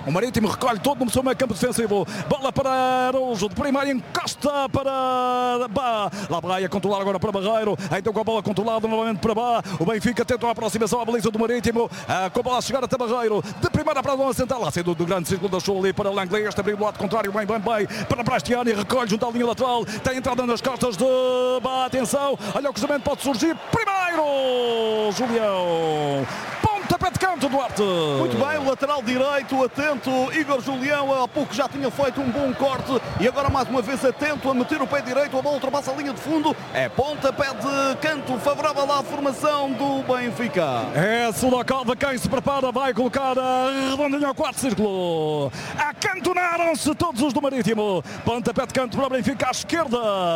O Marítimo recolhe todo no seu meio campo defensivo. Bola para Araújo, de primeira encosta para Bá. Lá vai a controlar agora para Barreiro. Então com a bola controlada novamente para Bá. O Benfica tenta a aproximação à baliza do Marítimo. Com a bola a chegar até Barreiro. De primeira para a zona central. Lá saindo do grande círculo da show ali para Langley. Este abriu do lado contrário. Bem. Para Prastiani. Recolhe junto à linha lateral. Tem entrada nas costas de Bá. Atenção. Olha o cruzamento, pode surgir. Primeiro, Julião. Pontapé de canto, Duarte. Muito bem, o lateral direito, atento, Igor Julião, há pouco já tinha feito um bom corte e agora mais uma vez atento a meter o pé direito, a bola ultrapassa a linha de fundo, é pontapé de canto, favorável à formação do Benfica. É Sorocaba quem se prepara, vai colocar a redondinha ao quarto círculo. Acantonaram-se todos os do Marítimo. Pontapé de canto para o Benfica à esquerda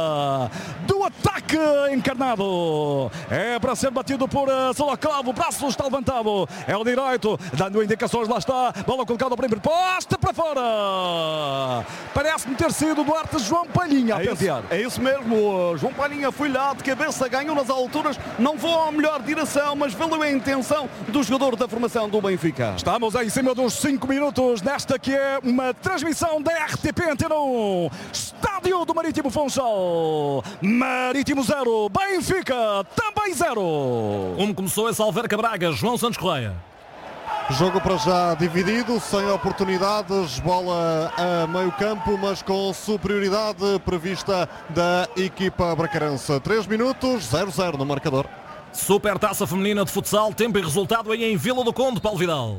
do ataque encarnado. É para ser batido por Sorocaba, o braço está levantado. É o direito, dando indicações, lá está. Bola colocada ao primeiro poste para fora. Parece-me ter sido o Duarte João Palhinha a pentear. É isso mesmo, João Palhinha foi lá de cabeça, ganhou nas alturas, não vou à melhor direção, mas valeu a intenção do jogador da formação do Benfica. Estamos em cima dos 5 minutos nesta que é uma transmissão da RTP Antena 1. Estádio do Marítimo Funchal. Marítimo 0, Benfica também 0. Como começou esse Alverca Braga, João Santos Correia. Jogo para já dividido, sem oportunidades, bola a meio campo, mas com superioridade prevista da equipa bracarense. 3 minutos, 0-0 no marcador. Supertaça feminina de futsal, tempo e resultado aí em Vila do Conde, Paulo Vidal.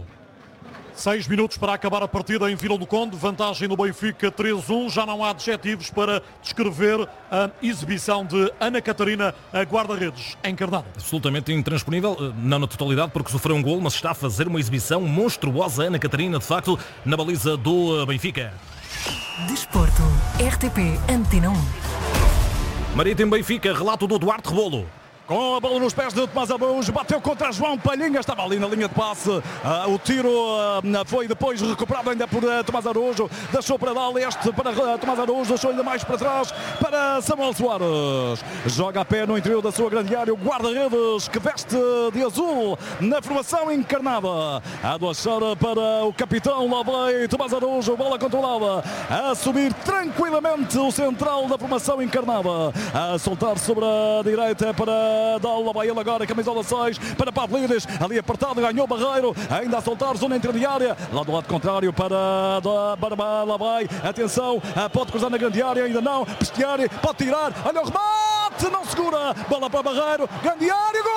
6 minutos para acabar a partida em Vila do Conde, vantagem do Benfica 3-1, já não há adjetivos para descrever a exibição de Ana Catarina, a guarda-redes encarnada. Absolutamente intransponível, não na totalidade porque sofreu um golo, mas está a fazer uma exibição monstruosa, Ana Catarina, de facto, na baliza do Benfica. Desporto, RTP Antena 1. Marítimo Benfica, relato do Duarte Rebolo. Com a bola nos pés de Tomás Araújo, bateu contra João Palhinha, estava ali na linha de passe. O tiro foi depois recuperado ainda por Tomás Araújo. Deixou para dar este para Tomás Araújo, deixou ainda mais para trás para Samuel Soares. Joga a pé no interior da sua grande área, o guarda-redes que veste de azul na formação encarnada. A doação para o capitão, lá vai Tomás Araújo, bola controlada. A subir tranquilamente o central da formação encarnada. A soltar sobre a direita para Dalla, vai ele agora, camisola 6 para Pavlidis, ali apertado, ganhou Barreiro, ainda a soltar, zona intermediária, lá do lado contrário para Barba, lá vai, atenção, pode cruzar na grande área, ainda não, Pestiari, pode tirar, olha o remate, não segura, bola para Barreiro, grande área, gol!